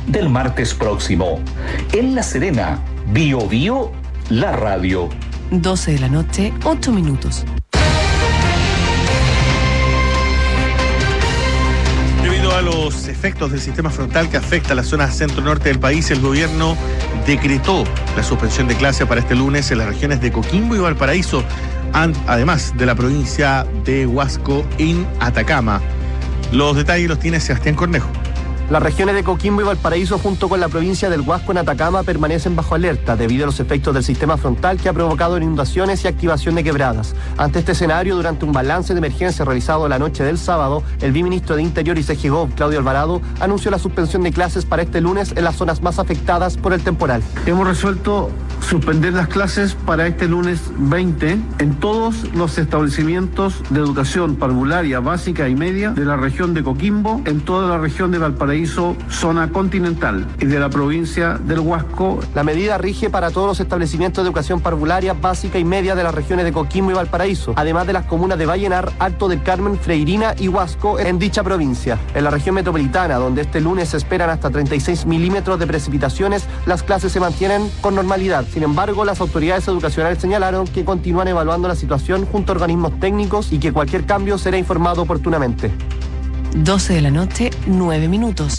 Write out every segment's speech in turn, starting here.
del martes próximo. En La Serena, Bio Bio, la radio. 12 de la noche, 8 minutos. Debido a los efectos del sistema frontal que afecta a la zona centro-norte del país, el gobierno decretó la suspensión de clase para este lunes en las regiones de Coquimbo y Valparaíso, además de la provincia de Huasco en Atacama. Los detalles los tiene Sebastián Cornejo. Las regiones de Coquimbo y Valparaíso, junto con la provincia del Huasco en Atacama, permanecen bajo alerta debido a los efectos del sistema frontal que ha provocado inundaciones y activación de quebradas. Ante este escenario, durante un balance de emergencia realizado la noche del sábado, el viceministro de Interior y CGGOV, Claudio Alvarado, anunció la suspensión de clases para este lunes en las zonas más afectadas por el temporal. Hemos resuelto suspender las clases para este lunes 20 en todos los establecimientos de educación parvularia, básica y media de la región de Coquimbo, en toda la región de Valparaíso, zona continental, y de la provincia del Huasco. La medida rige para todos los establecimientos de educación parvularia, básica y media de las regiones de Coquimbo y Valparaíso, además de las comunas de Vallenar, Alto del Carmen, Freirina y Huasco en dicha provincia. En la región metropolitana, donde este lunes se esperan hasta 36 milímetros de precipitaciones, las clases se mantienen con normalidad. Sin embargo, las autoridades educacionales señalaron que continúan evaluando la situación junto a organismos técnicos y que cualquier cambio será informado oportunamente. 12 de la noche, 9 minutos.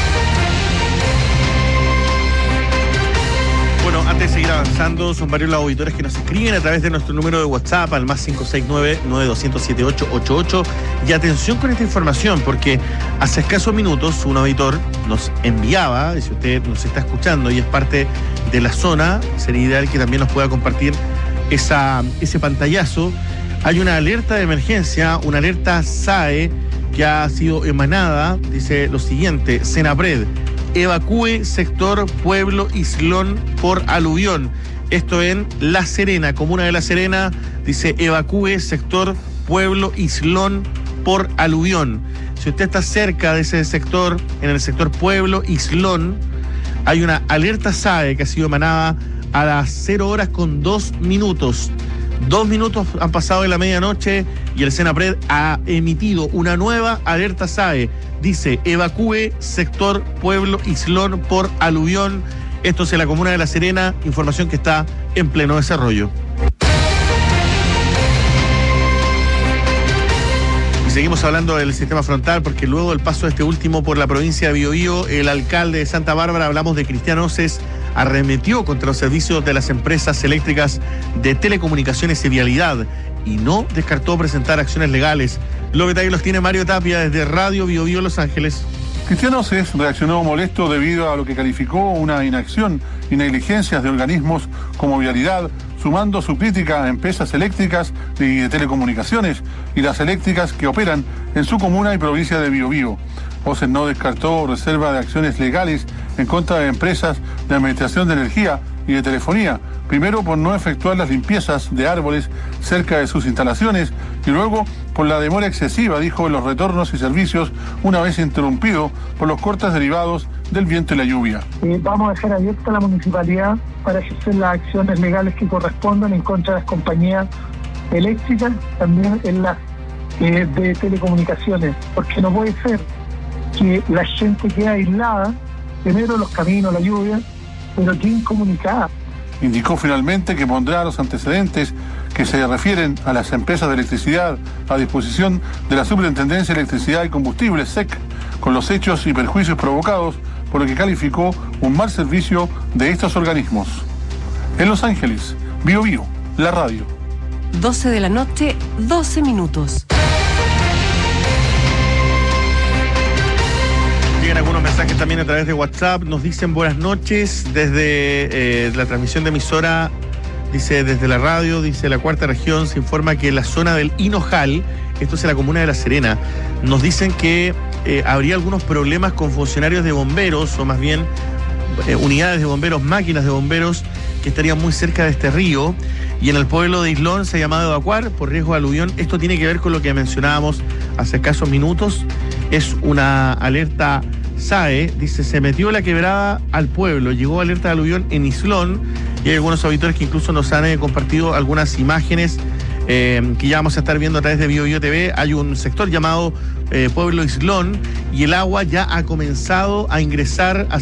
Bueno, antes de seguir avanzando, son varios los auditores que nos escriben a través de nuestro número de WhatsApp al más 569-9200-7888. Y atención con esta información, porque hace escasos minutos un auditor nos enviaba, y si usted nos está escuchando y es parte de la zona, sería ideal que también nos pueda compartir ese pantallazo. Hay una alerta de emergencia, una alerta SAE que ha sido emanada, dice lo siguiente: Senapred, evacúe sector Pueblo Islón por aluvión. Esto en La Serena, comuna de La Serena, dice evacúe sector Pueblo Islón por aluvión. Si usted está cerca de ese sector, en el sector Pueblo Islón, hay una alerta SAE que ha sido emanada a las 0 horas con 2 minutos. 2 minutos han pasado de la medianoche y el Senapred ha emitido una nueva alerta SAE. Dice, evacúe sector Pueblo Islón por aluvión. Esto es en la comuna de La Serena, información que está en pleno desarrollo. Y seguimos hablando del sistema frontal porque luego del paso de este último por la provincia de Biobío, el alcalde de Santa Bárbara, hablamos de Cristian Oces, arremetió contra los servicios de las empresas eléctricas de telecomunicaciones y vialidad y no descartó presentar acciones legales. Los detalles los tiene Mario Tapia desde Radio Bio Bio Los Ángeles. Cristian Oces reaccionó molesto debido a lo que calificó una inacción y negligencias de organismos como Vialidad, sumando su crítica a empresas eléctricas y de telecomunicaciones y las eléctricas que operan en su comuna y provincia de Biobío. Oces no descartó reserva de acciones legales en contra de empresas de administración de energía y de telefonía, primero por no efectuar las limpiezas de árboles cerca de sus instalaciones y luego por la demora excesiva, dijo, en los retornos y servicios una vez interrumpido por los cortes derivados del viento y la lluvia. Vamos a dejar abierta la municipalidad para ejercer las acciones legales que correspondan en contra de las compañías eléctricas, también en las de telecomunicaciones, porque no puede ser que la gente quede aislada, primero los caminos, la lluvia, pero que incomunicada. Indicó finalmente que pondrá los antecedentes que se refieren a las empresas de electricidad a disposición de la Superintendencia de Electricidad y Combustibles, SEC, con los hechos y perjuicios provocados por lo que calificó un mal servicio de estos organismos. En Los Ángeles, Bio Bio, la radio. 12 de la noche, 12 minutos. Llegan algunos mensajes también a través de WhatsApp. Nos dicen buenas noches desde la transmisión de emisora. Dice desde la radio, dice la cuarta región, se informa que en la zona del Hinojal, esto es en la comuna de La Serena, nos dicen que habría algunos problemas con funcionarios de bomberos, o más bien unidades de bomberos, máquinas de bomberos que estarían muy cerca de este río. Y en el pueblo de Islón se ha llamado a evacuar por riesgo de aluvión. Esto tiene que ver con lo que mencionábamos hace escasos minutos. Es una alerta SAE, dice, se metió la quebrada al pueblo, llegó alerta de aluvión en Islón, y hay algunos auditores que incluso nos han compartido algunas imágenes que ya vamos a estar viendo a través de Bio Bio TV. Hay un sector llamado Pueblo Islón y el agua ya ha comenzado a ingresar